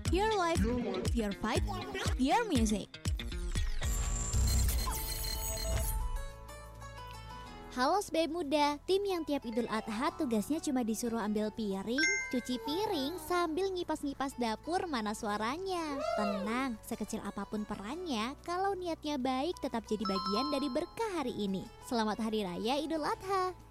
Your life, your vibe, your music. Halo Sebaik Muda, tim yang tiap Idul Adha tugasnya cuma disuruh ambil piring, cuci piring sambil ngipas-ngipas dapur mana suaranya. Tenang, sekecil apapun perannya, kalau niatnya baik tetap jadi bagian dari berkah hari ini. Selamat Hari Raya Idul Adha.